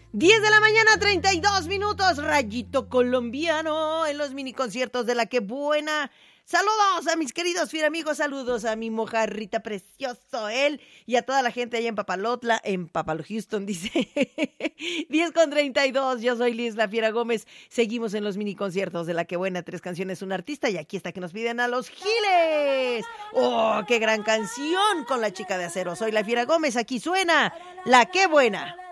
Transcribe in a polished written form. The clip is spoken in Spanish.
10 de la mañana, 32 minutos, Rayito Colombiano en los mini conciertos de La Qué Buena. Saludos a mis queridos amigos, saludos a mi mojarrita precioso, él y a toda la gente allá en Papalotla, en Papalo Houston, dice 10:32, yo soy Liz La Fiera Gómez, seguimos en los mini conciertos de La Qué Buena, 3 canciones, un artista, y aquí está que nos piden a Los Giles. ¡Oh, qué gran canción con La Chica de Acero! Soy La Fiera Gómez, aquí suena La Qué Buena.